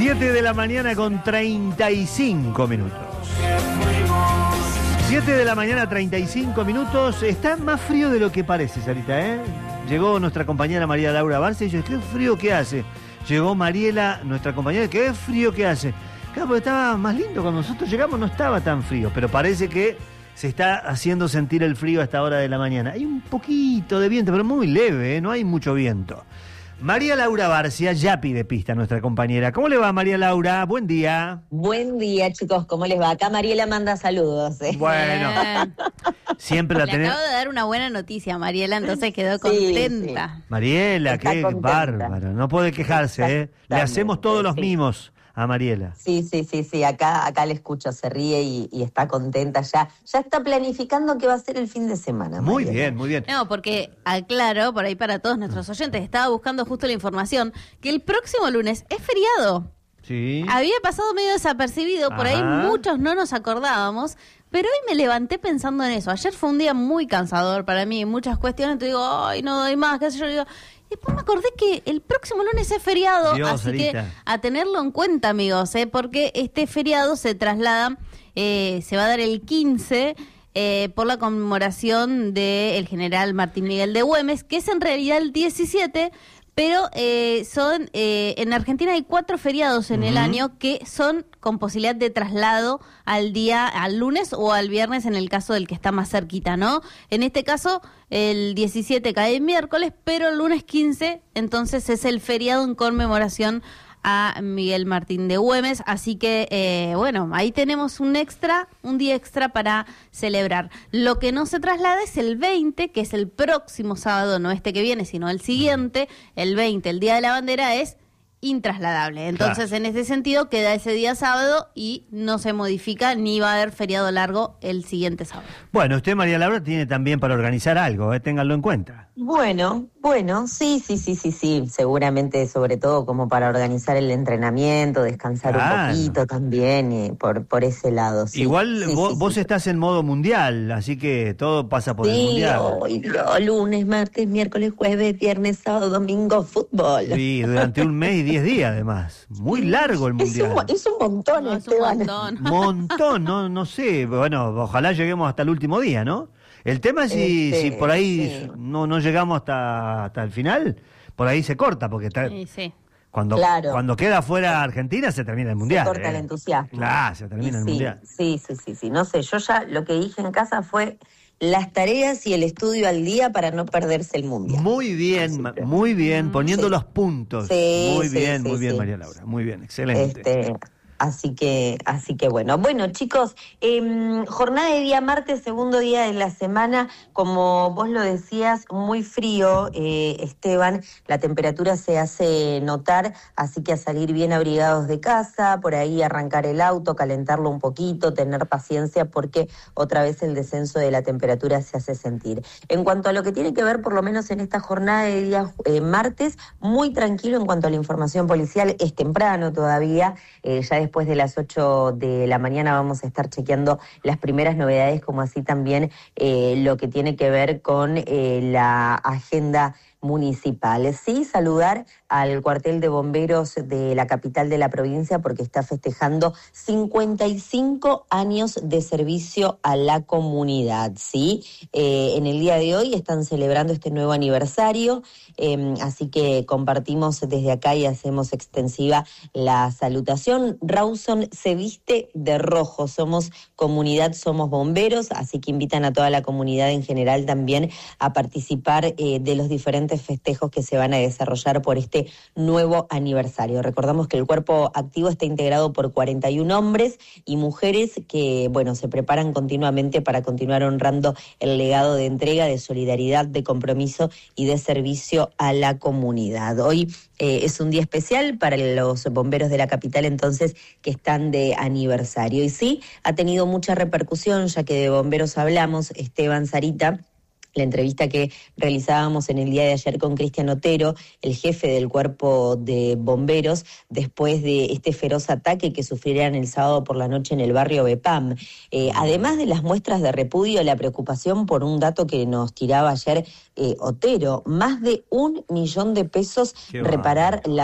7 de la mañana con 35 minutos. 7 de la mañana, 35 minutos. Está más frío de lo que parece, Sarita, ¿eh? Llegó nuestra compañera María Laura Barce y yo, ¿qué frío que hace? Llegó Mariela, nuestra compañera, ¿qué frío que hace? Claro, porque estaba más lindo cuando nosotros llegamos, no estaba tan frío, pero parece que se está haciendo sentir el frío a esta hora de la mañana. Hay un poquito de viento, pero muy leve, ¿eh? No hay mucho viento. María Laura Barcia ya pide pista, nuestra compañera. ¿Cómo le va, María Laura? Buen día. Buen día, chicos. ¿Cómo les va? Acá Mariela manda saludos. Bueno, siempre la tenemos. Acabo de dar una buena noticia a Mariela, entonces quedó contenta. Sí. Mariela, está qué contenta. bárbaro. No puede quejarse, ¿eh? Le hacemos todos los mimos a Mariela. Sí. Acá le escucho, se ríe y está contenta ya. Ya está planificando qué va a ser el fin de semana. Muy Mariela. bien, muy bien. No, porque aclaro, por ahí para todos nuestros oyentes, estaba buscando justo la información, que el próximo lunes es feriado. Sí. Había pasado medio desapercibido, por ahí Ajá. muchos no nos acordábamos, pero hoy me levanté pensando en eso. Ayer fue un día muy cansador para mí, muchas cuestiones, te digo, ay, no doy más, qué sé yo, digo. Y después me acordé que el próximo lunes es feriado, Dios, así Sarita. que a tenerlo en cuenta, amigos, porque este feriado se traslada, se va a dar el 15 por la conmemoración del general Martín Miguel de Güemes, que es en realidad el 17, pero en Argentina hay 4 feriados en el año que son con posibilidad de traslado al lunes o al viernes en el caso del que está más cerquita, ¿no? En este caso, el 17 cae en miércoles, pero el lunes 15, entonces es el feriado en conmemoración a Miguel Martín de Güemes, así que, bueno, ahí tenemos un día extra para celebrar. Lo que no se traslada es el 20, que es el próximo sábado, no este que viene, sino el siguiente, el 20, el Día de la Bandera, es intrasladable. Entonces, Claro. en ese sentido, queda ese día sábado y no se modifica ni va a haber feriado largo el siguiente sábado. Bueno, usted, María Laura, tiene también para organizar algo, ténganlo en cuenta. Bueno, sí. Seguramente, sobre todo como para organizar el entrenamiento, descansar Claro. un poquito también, por ese lado. Sí. Igual Sí, vos sí. estás en modo mundial, así que todo pasa por el mundial. Hoy, lunes, martes, miércoles, jueves, viernes, sábado, domingo, fútbol. Sí, durante un mes y 10 días además. Muy largo el mundial. Es un montón, No, es un Esteban. montón. Montón, no sé. Bueno, ojalá lleguemos hasta el último día, ¿no? El tema es si por ahí sí. no llegamos hasta el final, por ahí se corta, porque Sí. cuando queda fuera Argentina se termina el mundial. Se corta el entusiasmo. Claro, se termina el mundial. Sí. No sé, yo ya lo que dije en casa fue las tareas y el estudio al día para no perderse el mundial. Muy bien, poniendo Sí. los puntos. Sí, muy sí, bien, sí. María Laura, muy bien, excelente. Así que bueno. Bueno, chicos, jornada de día martes, segundo día de la semana, como vos lo decías, muy frío, Esteban, la temperatura se hace notar, así que a salir bien abrigados de casa, por ahí arrancar el auto, calentarlo un poquito, tener paciencia porque otra vez el descenso de la temperatura se hace sentir. En cuanto a lo que tiene que ver, por lo menos en esta jornada de día martes, muy tranquilo en cuanto a la información policial, es temprano todavía, ya después de las 8 de la mañana vamos a estar chequeando las primeras novedades, como así también lo que tiene que ver con la agenda municipal. Sí, saludar al cuartel de bomberos de la capital de la provincia porque está festejando 55 años de servicio a la comunidad, ¿sí? En el día de hoy están celebrando este nuevo aniversario, así que compartimos desde acá y hacemos extensiva la salutación. Rawson se viste de rojo, somos comunidad, somos bomberos, así que invitan a toda la comunidad en general también a participar de los diferentes festejos que se van a desarrollar por este nuevo aniversario. Recordamos que el cuerpo activo está integrado por 41 hombres y mujeres que, bueno, se preparan continuamente para continuar honrando el legado de entrega, de solidaridad, de compromiso y de servicio a la comunidad. Hoy es un día especial para los bomberos de la capital, entonces, que están de aniversario. Y sí, ha tenido mucha repercusión, ya que de bomberos hablamos, Esteban, Sarita. La entrevista que realizábamos en el día de ayer con Cristian Otero, el jefe del cuerpo de bomberos, después de este feroz ataque que sufrieron el sábado por la noche en el barrio Bepam. Además de las muestras de repudio, la preocupación por un dato que nos tiraba ayer Otero, más de $1 millón reparar la